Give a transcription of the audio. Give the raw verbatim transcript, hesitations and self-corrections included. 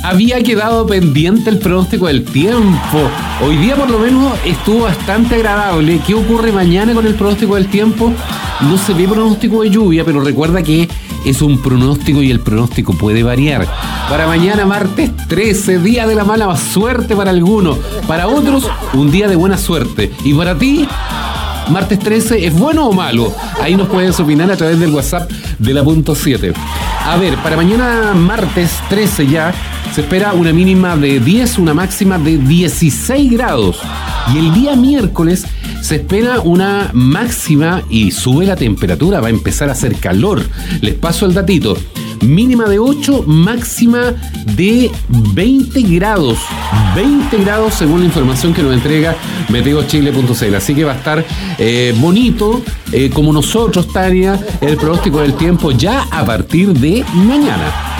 había quedado pendiente el pronóstico del tiempo. Hoy día por lo menos estuvo bastante agradable. ¿Qué ocurre mañana con el pronóstico del tiempo? No se ve pronóstico de lluvia, pero recuerda que es un pronóstico y el pronóstico puede variar. Para mañana, martes trece, día de la mala suerte para algunos. Para otros, un día de buena suerte. Y para ti, martes trece, ¿es bueno o malo? Ahí nos puedes opinar a través del WhatsApp de la punto siete. A ver, para mañana, martes trece ya, se espera una mínima de diez, una máxima de dieciséis grados. Y el día miércoles se espera una máxima y sube la temperatura, va a empezar a hacer calor. Les paso el datito. Mínima de ocho, máxima de veinte grados. veinte grados según la información que nos entrega meteo chile punto c l. Así que va a estar eh, bonito, eh, como nosotros, Tania, el pronóstico del tiempo ya a partir de mañana.